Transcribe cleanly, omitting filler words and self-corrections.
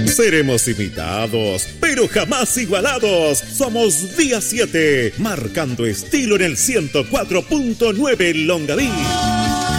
Seremos imitados, pero jamás igualados. Somos Día 7, marcando estilo en el 104.9 Longaví.